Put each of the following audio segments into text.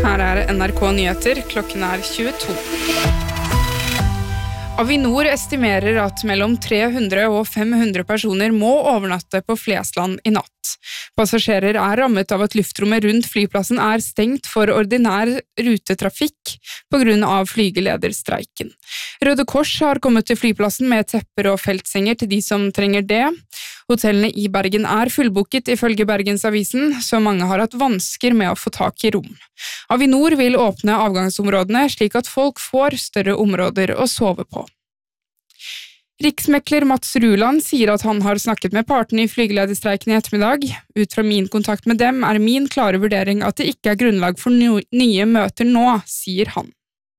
Her NRK Nyheter, klokken 22. Avinor estimerer at mellom 300 og 500 personer må overnatte på Flesland i natt. Passasjerer rammet av at luftrommet rundt flyplassen stengt for ordinær rutetrafikk på grunn av flygelederstreiken. Røde Kors har kommet til flyplassen med tepper og feltsenger til de som trenger det. Hotellene i Bergen fullbooket ifølge Bergensavisen, så mange har hatt vansker med å få tak i rom. Avinor vil åpne avgangsområdene slik at folk får større områder å sove på. Riksmekler Mats Ruland sier at han har snakket med partene i flygelederstreiken i ettermiddag. Ut fra min kontakt med dem min klare vurdering at det ikke grunnlag for nye møter nå, sier han.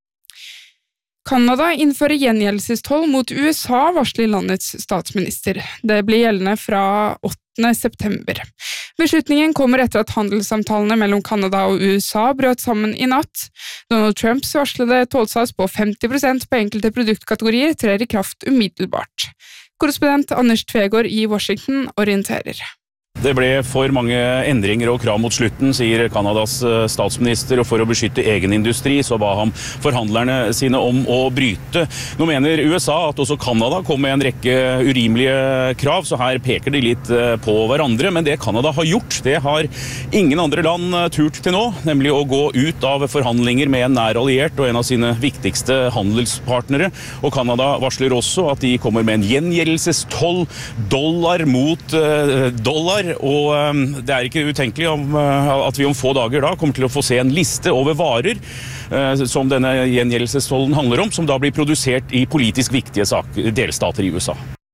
Kanada innfører gjengjeldelsestoll mot USA, varsler landets statsminister. Det blir gjeldende fra 8. september. Beslutningen kommer etter at handelssamtalene mellom Kanada og USA brøt sammen i natt. Donald Trumps varslede tollsats på 50% på enkelte produktkategorier trer i kraft umiddelbart. Korrespondent Anders Tvegård i Washington orienterer. Det ble for mange endringer og krav mot slutten, sier Kanadas statsminister, og for å beskytte egen industri så ba han forhandlerne sine om å bryte. Nå mener USA at også Kanada kom med en rekke urimelige krav, så her peker de litt på hverandre, men det Kanada har gjort, det har ingen andre land turt til nå, nemlig å gå ut av forhandlinger med en nær alliert og en av sine viktigste handelspartnnere, og Kanada varsler også at de kommer med en gjengjeldelsestoll, dollar mot dollar, og det ikke utenkelig at vi om få dager da kommer til å få se en liste over varer som denne gjengjeldelsestollen handler om, som da blir produsert i politisk viktige delstater i USA.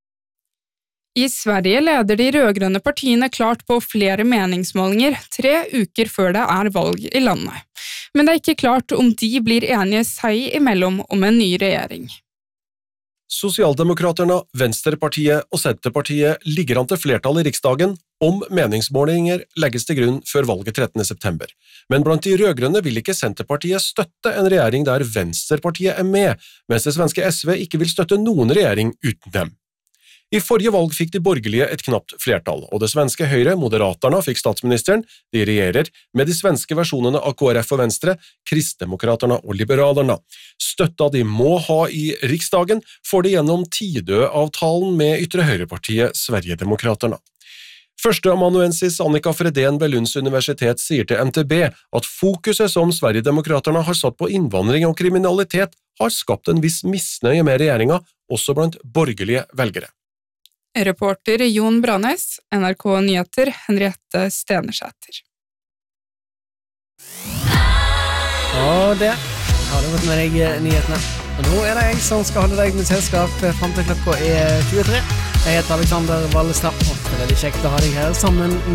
I Sverige leder de rødgrønne partiene klart på flere meningsmålinger 3 uker før det valg i landet. Men det ikke klart om de blir enige seg imellom om en ny regjering. Sosialdemokraterne, Venstrepartiet og Senterpartiet ligger an til flertall i Riksdagen om meningsmålinger legges til grunn før valget 13. september. Men blant de rødgrønne vil ikke Senterpartiet støtte en regjering der Venstrepartiet med, mens det svenske SV ikke vil støtte noen regjering uten dem. I forrige valg fikk de borgerlige et knapt flertall, og det svenske Høyre, Moderaterna, fikk statsministeren. De regjerer med de svenske versjonene av KrF og Venstre, Kristdemokraterna og Liberalerna. Støtta de må ha i Riksdagen får de gjennom Tidø-avtalen med ytre høyrepartiet Sverigedemokraterna. Førsteamanuensis Annika Fredén ved Lunds universitet sier til NTB at fokuset som Sverigedemokraterna har satt på innvandring og kriminalitet har skapt en viss misnøye med regjeringa, også blant borgerlige velgere. Reporter Jon Branes, NRK Nyheter, Henriette Stenersæter. Og det har du fått med deg nyhetene. Og nå det jeg som skal holde deg med selskap frem til klokka 23. Jeg heter Alexander Wallestad, og det veldig kjekt å ha deg her sammen